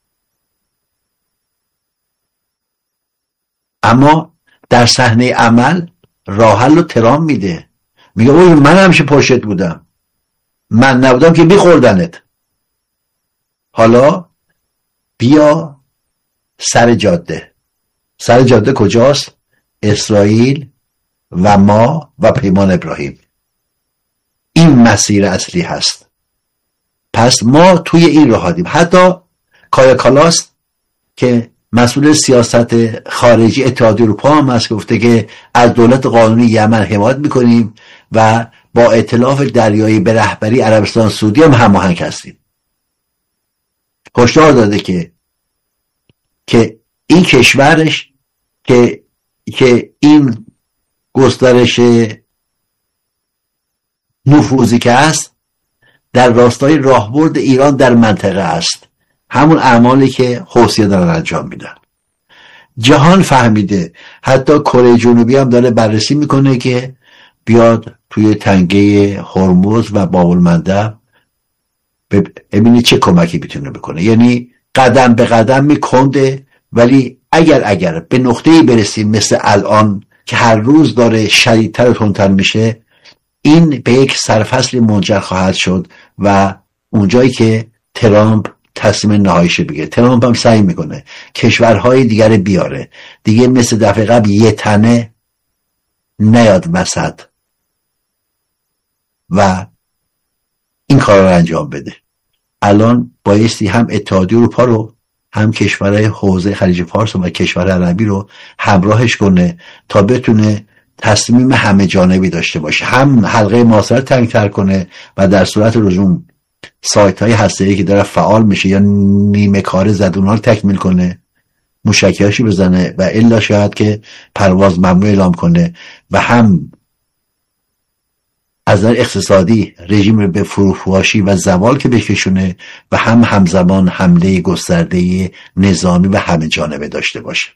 اما در صحنه عمل راه حل رو ترامپ میده، میگه اوه من همیشه پشتت بودم، من نبودم که میخوردنت، حالا بیا سر جاده. سر جاده کجاست؟ اسرائیل و ما و پیمان ابراهیم. این مسیر اصلی هست. پس ما توی این راه هستیم. حتی کایا کالاس که مسئول سیاست خارجی اتحادیه اروپا هم هست گفته که از دولت قانونی یمن حمایت میکنیم و با ائتلاف دریایی به رهبری عربستان سعودی هم هماهنگ هستیم. هشدار داده که این کشورش که این گسترش نفوذی که هست در راستای راهبرد ایران در منطقه است، همون اعمالی که حوثی‌ها دارن انجام میدن. جهان فهمیده، حتی کره جنوبی هم داره بررسی میکنه که بیاد توی تنگه هرمز و باب المندب ببینید چه کمکی میتونه بکنه. یعنی قدم به قدم میکنده، ولی اگر به نقطه‌ای برسیم مثل الان که هر روز داره شدیدتر و تندتر میشه، این به یک سرفصل منجر خواهد شد و اونجایی که ترامپ تصمیم نهاییش بگیره. ترامپ هم سعی میکنه کشورهای دیگر بیاره، دیگه مثل دفعه قبل یه تنه نیاد وسط و این کار رو انجام بده. الان بایستی هم اتحادیه اروپا رو، هم کشورهای حوزه خلیج فارس و کشور عربی رو همراهش کنه تا بتونه تصمیم همه جانبی داشته باشه، هم حلقه محاصره تنگ‌تر کنه و در صورت لزوم سایت‌های هسته‌ای که داره فعال میشه یا نیمه کار زدونها رو تکمیل کنه، موشکیاشی بزنه و الا شاید که پرواز ممنوع اعلام کنه و هم از نظر اقتصادی رژیم رو به فروپاشی و زوال که بکشونه و هم همزمان حمله گسترده نظامی و همه جانبه داشته باشه.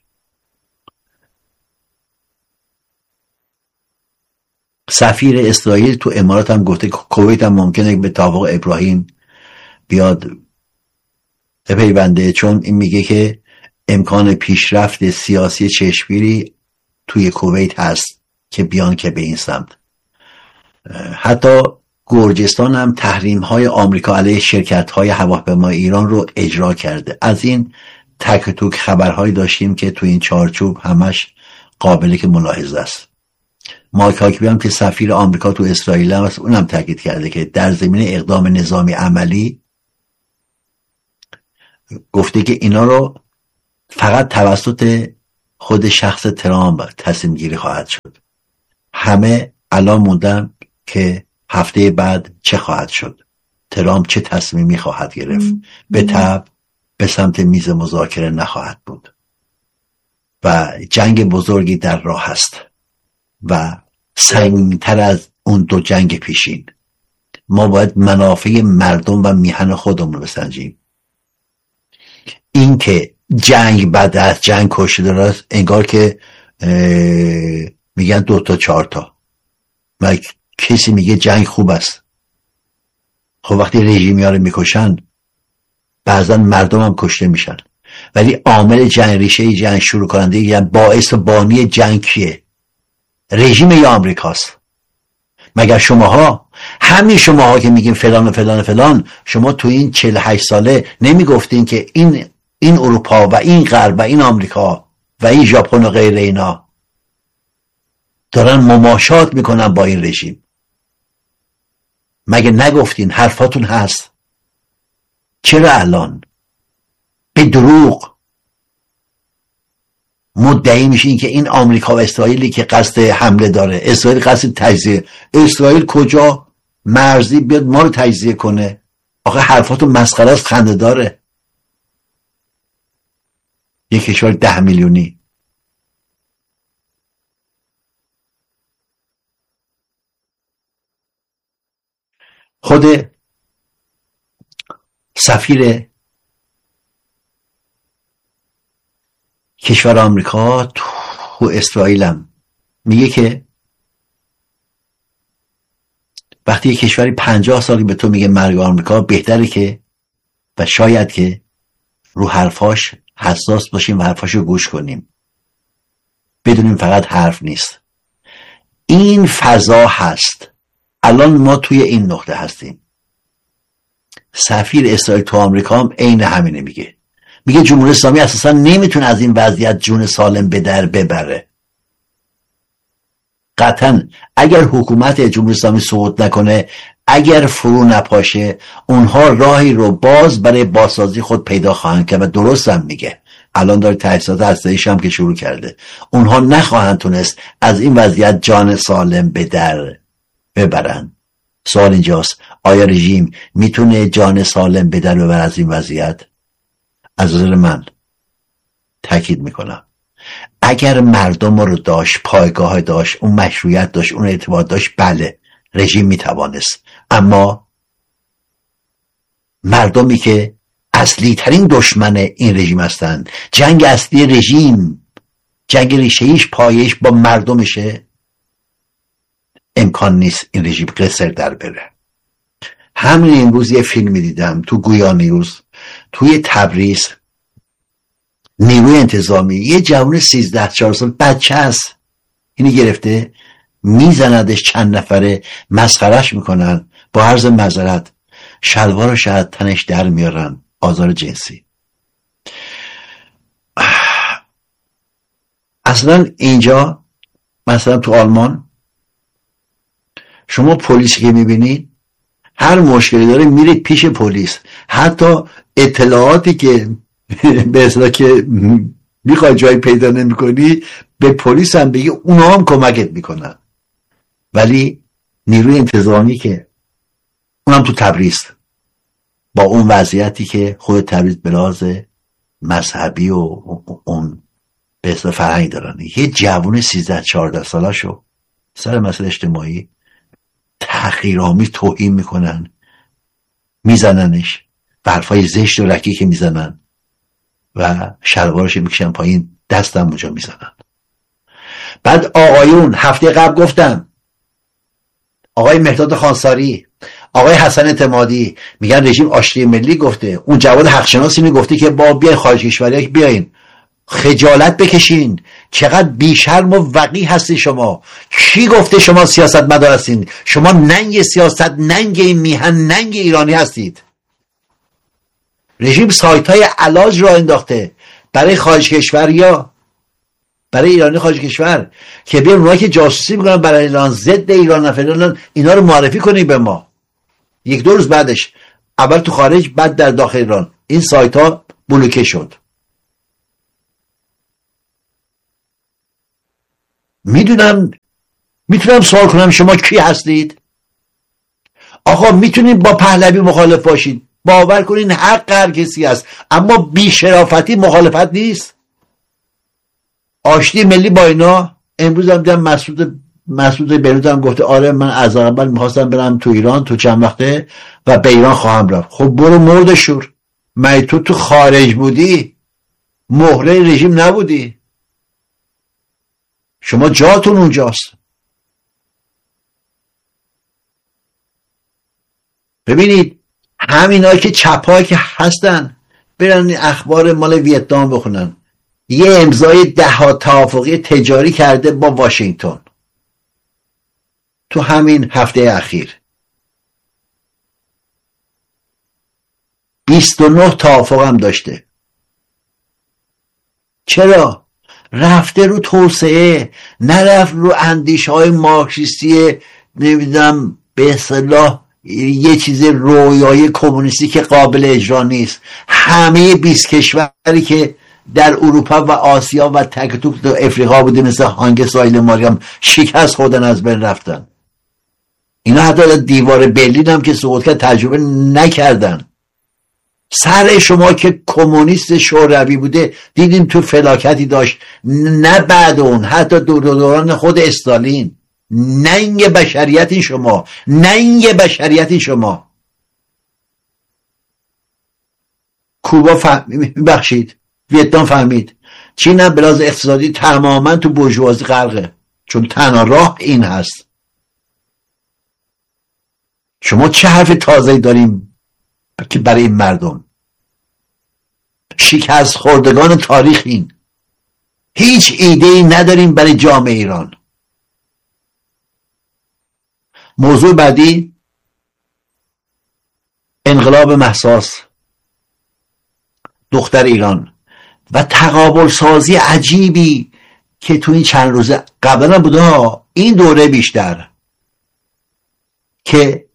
سفیر اسرائیل تو امارات هم گفته کویت هم ممکنه به توافق ابراهیم بیاد بپیونده، چون این میگه که امکان پیشرفت سیاسی چشمگیری توی کویت هست که بیان که به این سمت. حتی گرجستان هم تحریم های آمریکا علیه شرکت های هواپیمای ایران رو اجرا کرده. از این تک توک خبرهایی داشتیم که تو این چارچوب همش قابلی که ملاحظه است. مایک هاکبی هم که سفیر آمریکا تو اسرائیل هم اونم تاکید کرده که در زمینه اقدام نظامی عملی گفته که اینا رو فقط توسط خود شخص ترامپ تصمیم گیری خواهد شد. همه الان موندن که هفته بعد چه خواهد شد، ترامپ چه تصمیمی خواهد گرفت. به طبع به سمت میز مذاکره نخواهد بود و جنگ بزرگی در راه است و سنگین‌تر از اون دو جنگ پیشین. ما باید منافع مردم و میهن خودمون رو بسنجیم. این که جنگ بعد از جنگ کشته داره، انگار که میگن 2 تا 4 تا و کسی میگه جنگ خوب است. خب وقتی رژیمی ها رو میکشن بعضا مردم هم کشته میشن، ولی عامل جنگ، ریشه جنگ، شروع کننده یعنی باعث و بانی جنگ کیه؟ رژیم یا آمریکاست؟ مگر شماها، همین شماها که میگین فلان و فلان و فلان، شما تو این 48 ساله نمیگفتین که این اروپا و این غرب و این آمریکا و این ژاپن و غیر اینا دارن مماشات میکنن با این رژیم؟ مگه نگفتین؟ حرفاتون هست. چرا الان به دروغ مدعی میشین که این آمریکا و اسرائیلی که قصد حمله داره، اسرائیل قصد تجزیه؟ اسرائیل کجا مرزی بیاد ما رو تجزیه کنه؟ آخه حرفاتون مسخره است، خنده داره. یک کشور 10 میلیونی. خود سفیر کشور آمریکا تو اسرائیل هم میگه که وقتی یک کشوری 50 سالی به تو میگه مرگ آمریکا، بهتره که و شاید که رو حرفاش حساس باشیم و حرفاشو گوش کنیم، بدونیم فقط حرف نیست. این فضا هست. الان ما توی این نقطه هستیم. سفیر اسرائیل تو آمریکا هم عین همینه میگه جمهوری اسلامی اساسا نمیتونه از این وضعیت جون سالم به در ببره. قطعا اگر حکومت جمهوری اسلامی سقوط نکنه، اگر فرو نپاشه، اونها راهی رو باز برای بازسازی خود پیدا خواهند کرد و درست هم میگه. الان داره تحصیلات هسته‌ایش هم که شروع کرده. اونها نخواهند تونست از این وضعیت جان سالم به در ببرن. سوال اینجاست، آیا رژیم میتونه جان سالم به در ببره از این وضعیت؟ از نظر من تاکید میکنم اگر مردم رو داشت، پایگاه داشت، اون مشروعیت داشت، اون اعتماد داشت، بله رژیم میتوانست. اما مردمی که اصلی ترین دشمن این رژیم هستند، جنگ اصلی رژیم، جنگ ریشه‌ایش پایش با مردمشه، امکان نیست این رژیم قصر در بره. همین امروز یه فیلمی دیدم تو گویا نیوز، توی تبریز نیروی انتظامی یه جوان 13-14 سال بچه هست، اینی گرفته میزندش، چند نفره مسخرش میکنن، با عرض معذرت شلوار شاید تنش در میارن، آزار جنسی. اصلا اینجا مثلا تو آلمان شما پلیسی که میبینید هر مشکلی داره میرید پیش پلیس، حتی اطلاعاتی که به اصطلاح که میخوای جایی پیدا نمیکنی به پلیس هم بگی، اونا هم کمکت میکنن. ولی نیروی انتظامی که اونم تو تبریز با اون وضعیتی که خود تبریز به لحاظ مذهبی و اون به اصطلاح فرهنگی دارن، یه جوون 13-14 سالشو سر مسئله اجتماعی تحقیرآمیز توهین میکنن، میزننش، حرفای زشت و رکیک میزنن و شلوارش میکشن پایین، دستم اونجا میزنن. بعد آقایون هفته قبل گفتم، آقای مهداد خانساری، آقای حسن اعتمادی میگن رژیم آشتی ملی گفته، اون جواد حقشناسی میگفته که با بیاین خارج کشوری بیاین خجالت بکشین، چقدر بیشرم و وقیح هستی شما. کی گفته شما سیاستمدار هستین؟ شما ننگ سیاست، ننگ این میهن، ننگ ایرانی هستید. رژیم سایت های علاج را انداخته برای خارج کشور یا برای ایرانی خارج کشور که بیان اونایی که جاسوسی میکنن برای ایران، ضد ایران نفران، اینا رو معرفی کنی به ما. 1-2 روز بعدش، اول تو خارج بعد در داخل ایران، این سایت ها بلوکه شد. میتونم سوال کنم شما کی هستید؟ آقا میتونید با پهلوی مخالف باشید، باور کنین حق هر کسی هست، اما بی‌شرافتی مخالفت نیست. آشتی ملی با اینا. امروز هم دیدم مسعود بهروز هم گفته آره من از اول میخواستم برم تو ایران تو چند وقته و به ایران خواهم رفت. خب برو مرد شور. مگه تو خارج بودی؟ مهره رژیم نبودی؟ شما جاتون اونجاست. ببینید همینا که چپا که هستن برن این اخبار مال ویتنام بخونن. یه امضای 10 توافقی تجاری کرده با واشنگتن تو همین هفته اخیر. 29 توافق هم داشته. چرا؟ رفته رو توسعه، نرفت رو اندیشه های مارکسیستی نمیدونم به اصطلاح یه چیز رویای کمونیستی که قابل اجرا نیست. همه 20 کشوری که در اروپا و آسیا و تک توک تو افریقا بوده مثل هانگ سایل ماریام شکست خودن از بین رفتن. اینا حتی دیوار برلین هم که سقوط کرد تجربه نکردن. سر شما که کمونیست شوروی بوده دیدیم تو فلاکتی داشت، نه بعد اون حتی دوران خود استالین. ننگ بشریتی شما، ننگ بشریتی شما. کوبا بخشید، ویتنام فهمید، چین هم بلاز اقتصادی تماما تو بورژوازی غرقه، چون تنها راه این هست. شما چه حرف تازه‌ای داریم که برای این مردم؟ شکست خوردگان تاریخین، هیچ ایده‌ای نداریم برای جامعه ایران. موضوع بعدی انقلاب مهسا دختر ایران و تقابل سازی عجیبی که تو این چند روزه قبلا بوده ها، این دوره بیشتر که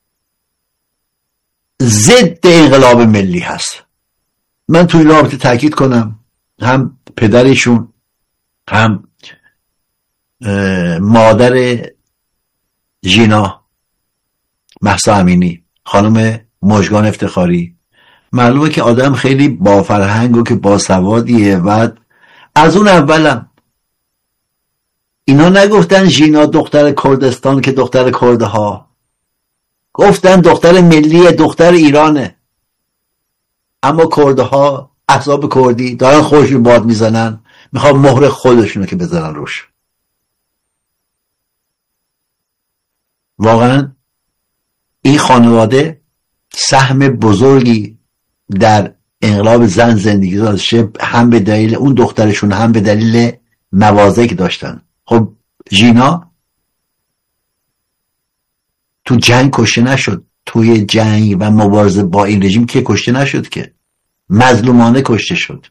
ضد انقلاب ملی هست. من تو این رابطه تاکید کنم هم پدرشون هم مادر ژینا مهسا امینی خانم مژگان افتخاری معلومه که آدم خیلی با فرهنگ و که باسوادیه. و از اون اولم اینا نگفتن ژینا دختر کردستان که دختر کرده ها، گفتن دختر ملیه، دختر ایرانه. اما کرده ها احزاب کردی دارن خودشون باد میزنن، میخوان مهر خودشونو که بزنن روش. واقعا این خانواده سهم بزرگی در انقلاب زن زندگی داشته، هم به دلیل اون دخترشون هم به دلیل مواضعی که داشتن. خب ژینا تو جنگ کشته نشد، توی جنگ و مبارزه با این رژیم که کشته نشد، که مظلومانه کشته شد.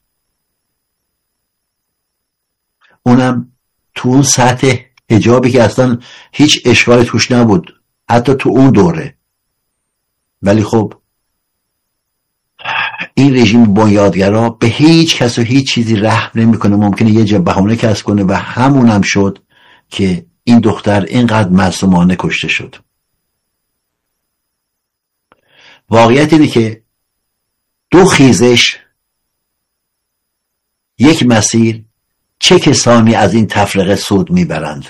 اونم تو اون سطح حجابی که اصلا هیچ اشکال توش نبود حتی تو اون دوره. ولی خب این رژیم بنیادگرا به هیچ کس و هیچ چیزی رحم نمیکنه. ممکنه یه جا بهونه کسب کنه و همونم شد که این دختر اینقدر معصومانه کشته شد. واقعیت اینه که دو خیزش، یک مسیر، چه کسانی از این تفرقه سود میبرند؟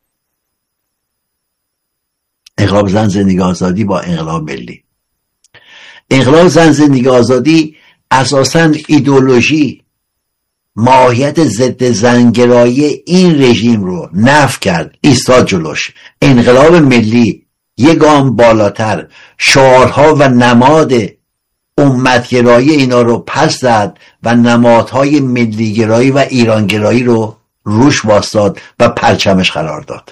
انقلاب زن زندگی آزادی با انقلاب ملی. انقلاب زن زندگی آزادی اساساً ایدئولوژی ماهیت ضد زنگرایی این رژیم رو نفی کرد، ایستاد جلوش. انقلاب ملی یک گام بالاتر شعارها و نماد امتگرایی اینا رو پس زد و نمادهای ملیگرایی و ایرانگرایی رو روش واسطاد و پرچمش قرار داد.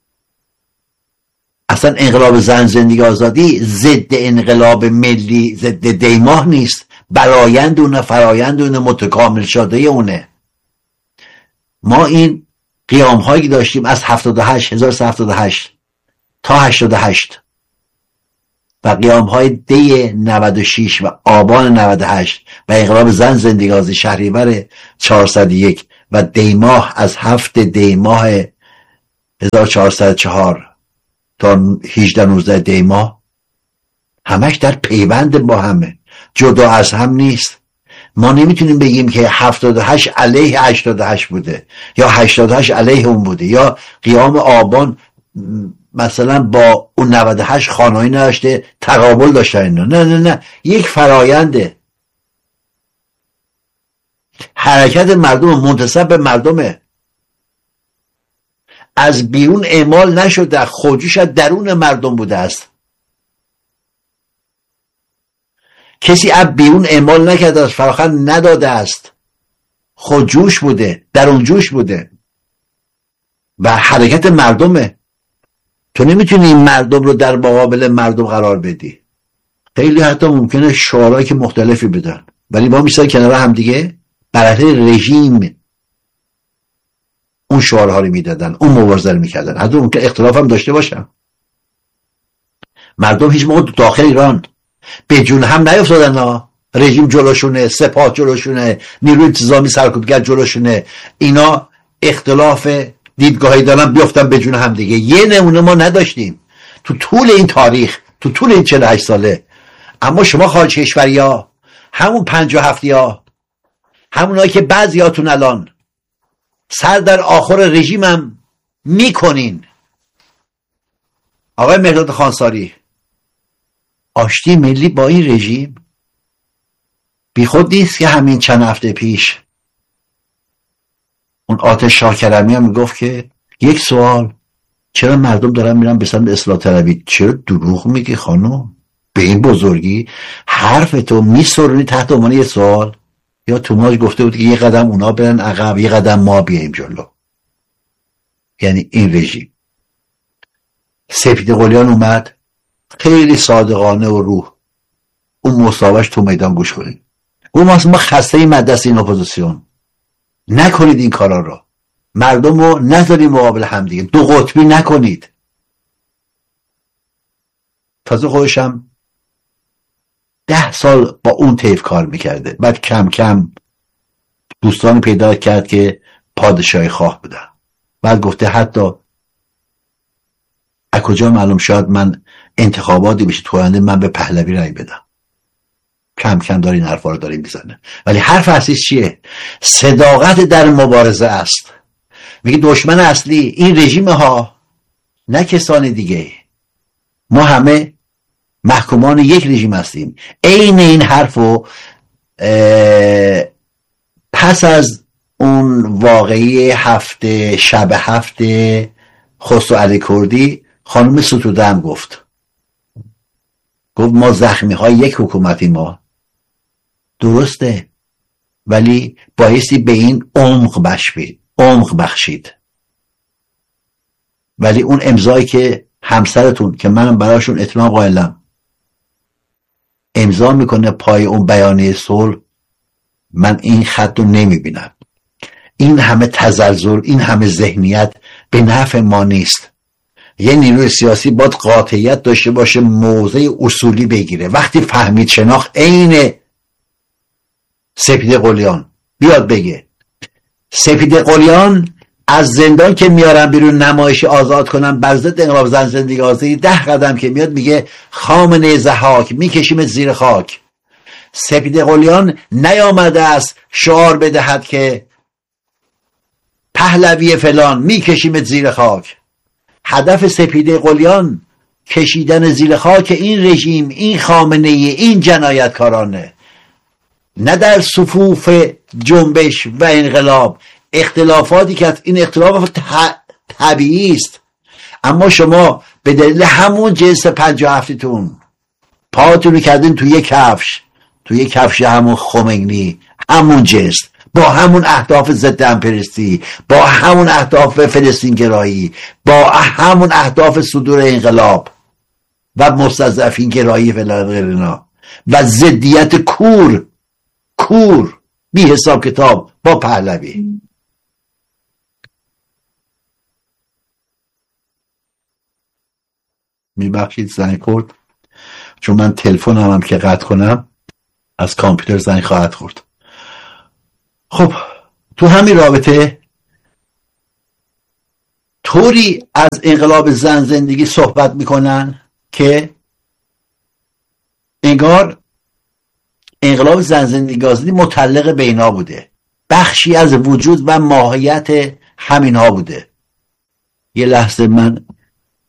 اصلا انقلاب زن زندگی آزادی ضد انقلاب ملی، ضد دیماه نیست، برایند اونه، فرایند اونه، متکامل شده اونه. ما این قیام هایی داشتیم از 78 1378 تا 88 و قیام های دی 96 و آبان 98 و انقلاب زن زندگی شهریور 401 و دیماه از 7 دیماه 1404 تا 18-19 دیماه همش در پیوند با همه، جدا از هم نیست. ما نمیتونیم بگیم که 78 علیه 88 بوده یا 88 علیه اون بوده یا قیام آبان مثلا با اون 98 خانهایی نداشته تقابل داشته اینا. نه نه نه، یک فراینده. حرکت مردم منتسب به مردمه، از بیرون اعمال نشده، خودجوش از درون مردم بوده است. کسی از بیرون اعمال نکرده است، فراخوان نداده است، خودجوش بوده، درونجوش بوده و حرکت مردمه. تو نمیتونی این مردم رو در مقابل مردم قرار بدی. خیلی حتی ممکنه شعارهایی که مختلفی بدن ولی ما میستن کنار هم دیگه برای رژیم اون شعارها رو میدادن، اون مبارزه رو میکردن. حتی ممکن اختلاف هم داشته باشن. مردم هیچ موقع داخل ایران به جون هم نیفتادن. رژیم جلوشونه، سپاه جلوشونه، نیروی انتظامی سرکوبگر جلوشونه، اینا اختلاف دیدگاهی دارن بیفتن به جون هم دیگه. یه نمونه ما نداشتیم تو طول این تاریخ، تو طول این 48 ساله. اما شما خارج کشوری ها، همون 57 ها، همونایی که بعضیاتون الان سر در آخر رژیمم میکنین، آقای مهرداد خانساری، آشتی ملی با این رژیم بی خود نیست که همین چند هفته پیش اون آتش شاکرمی هم میگفت که یک سوال، چرا مردم دارن میرن به سمت اصلاح طلبی؟ چرا دروغ میگی خانم؟ به این بزرگی حرف تو میسرونی تحت عنوان یه سوال؟ یا توماج گفته بود که یه قدم اونا برن عقب، یه قدم ما بیایم جلو. یعنی این رژیم. سپید قلیان اومد خیلی صادقانه و روح اون مصاحبهش تو میدان گوش کنید. ما خسته این مدرسه این اپوزیسیون، نکنید این کارا رو، مردم رو نذارید مقابل هم دیگه، دو قطبی نکنید. تازه خودشم 10 سال با اون طیف کار میکرده، بعد کم کم دوستان پیدا کرد که پادشاهی خواه بودن، بعد گفته حتی از کجا معلوم، شاید من انتخاباتی بشه تو آینده من به پهلوی رای بدم. کم کم داره این حرفا رو داره میزنه. ولی حرف اصلی چیه؟ صداقت در مبارزه است. میگه دشمن اصلی این رژیم ها، نه کسان دیگه. ما همه محکومان یک رژیم هستیم. عین این حرفو پس از اون واقعی شب هفته خسرو علی کردی خانم ستوده هم گفت ما زخمی های یک حکومتی. ما درسته، ولی بایستی به این عمق بخشید. ولی اون امضایی که همسرتون که منم براشون احترام قائلم امضا میکنه پای اون بیانیه صلح، من این خط رو نمیبینم. این همه تزلزل، این همه ذهنیت به نفع ما نیست. یه نیروی سیاسی باید قاطعیت داشته باشه، موضع اصولی بگیره. وقتی فهمید شناخت، عین سپید قلیان بیاد بگه سپید قلیان از زندان که میارن بیرون نمایش آزاد کنن بر ضد انقلاب زن زندگی آزادی، 10 قدم که میاد میگه خامنه ضحاک میکشیم زیر خاک. سپید قلیان نیامده است شعار بدهد که پهلوی فلان میکشیم زیر خاک. هدف سپید قلیان کشیدن زیر خاک این رژیم، این خامنه، این جنایتکارانه، نه در صفوف جنبش و انقلاب. اختلافاتی که این اختلاف طبیعی است، اما شما به دلیل همون جنس 57تون پاتون رو کردین توی کفش همون خمینی، همون جنس، با همون اهداف ضد امپریستی، با همون اهداف فلسطین گرایی، با همون اهداف صدور انقلاب و مستضعفین گرایی فلان و ضدیت کور بی حساب کتاب با پهلوی. میبخشید زنگ خورد. چون من تلفنم هم که قطع کنم از کامپیوتر زنگ خواهد خورد. خب تو همین رابطه طوری از انقلاب زن زندگی صحبت میکنن که انگار انقلاب زن زندگی آزادی متعلق به اینا بوده، بخشی از وجود و ماهیت همینها بوده. یه لحظه من